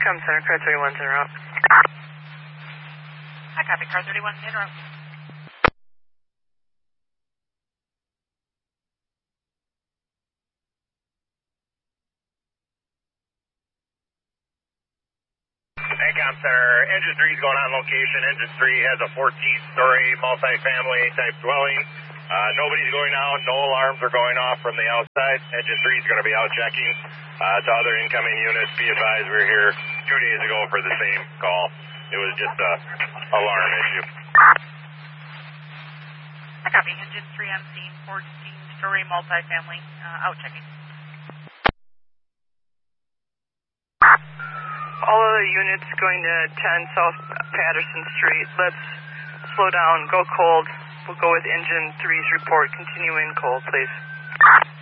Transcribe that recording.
Comm Center, car 31's en route. I copy, car 31's en route. Hey, Comm Center, Engine 3 is going on location. Engine 3 has a 14-story multifamily type dwelling. Nobody's going out. No alarms are going off from the outside. Engine 3 is going to be out checking. To other incoming units, be advised we were here 2 days ago for the same call. It was just a alarm issue. I copy, Engine 3 on scene, 14-story multifamily, out checking. All of the units going to 10 South Patterson Street. Let's slow down, go cold. We'll go with Engine 3's report. Continue in cold, please.